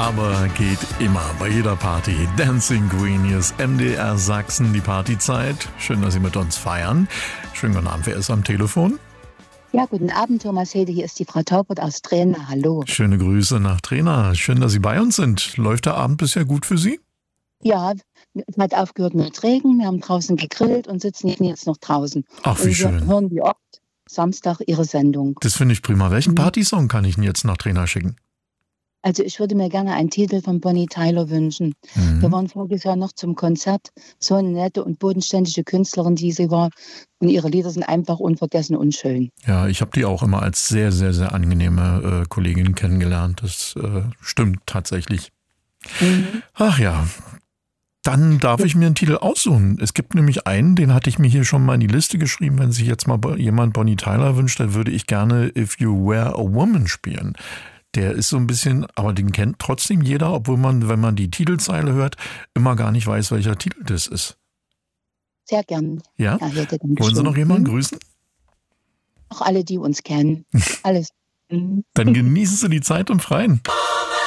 aber geht immer bei jeder Party. Dancing Queen, hier ist MDR Sachsen, die Partyzeit. Schön, dass Sie mit uns feiern. Schönen guten Abend, wer ist am Telefon? Ja, guten Abend, Thomas Hede, hier ist die Frau Taubert aus Trena. Hallo. Schöne Grüße nach Trena. Schön, dass Sie bei uns sind. Läuft der Abend bisher gut für Sie? Ja, es hat aufgehört mit Regen. Wir haben draußen gegrillt und sitzen jetzt noch draußen. Ach, wie schön. Wir hören wie oft Samstag Ihre Sendung. Das finde ich prima. Welchen Partysong kann ich Ihnen jetzt nach Trena schicken? Also ich würde mir gerne einen Titel von Bonnie Tyler wünschen. Wir waren voriges Jahr noch zum Konzert. So eine nette und bodenständige Künstlerin, die sie war. Und ihre Lieder sind einfach unvergessen und schön. Ja, ich habe die auch immer als sehr, sehr, sehr angenehme Kollegin kennengelernt. Das stimmt tatsächlich. Ach ja, dann darf ich mir einen Titel aussuchen. Es gibt nämlich einen, den hatte ich mir hier schon mal in die Liste geschrieben. Wenn sich jetzt mal jemand Bonnie Tyler wünscht, dann würde ich gerne If You Were a Woman spielen. Der ist so ein bisschen, aber den kennt trotzdem jeder, obwohl man, wenn man die Titelzeile hört, immer gar nicht weiß, welcher Titel das ist. Sehr gern. Ja? Wollen Sie noch jemanden grüßen? Auch alle, die uns kennen. Alles. Dann genießen Sie die Zeit im Freien.